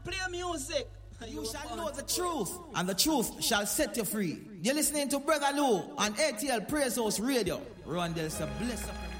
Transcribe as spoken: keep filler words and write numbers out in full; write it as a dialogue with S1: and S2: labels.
S1: play music.
S2: You shall know the truth, and the truth shall set you free. You're listening to Brother Lou on A T L Praise House Radio. Rondell, so bless up.